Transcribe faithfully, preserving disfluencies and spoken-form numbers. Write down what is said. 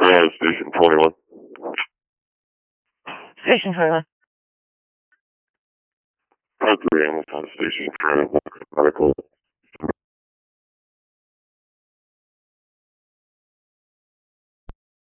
Uh, Station twenty-one. Station twenty-one. Code three, Amazon Station, trying to book medical.